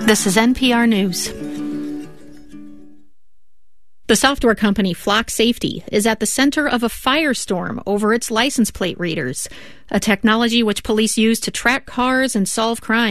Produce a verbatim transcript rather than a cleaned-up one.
This is N P R News. The software company Flock Safety is at the center of a firestorm over its license plate readers, a technology which police use to track cars and solve crime.